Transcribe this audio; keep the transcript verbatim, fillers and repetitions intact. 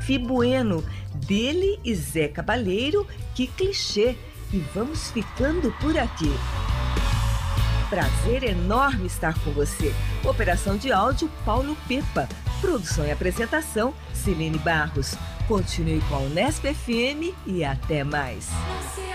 Fifi Bueno, dele e Zé Cabaleiro, Que Clichê. E vamos ficando por aqui. Prazer enorme estar com você. Operação de áudio, Paulo Pepa. Produção e apresentação, Celene Barros. Continue com a Unesp F M e até mais.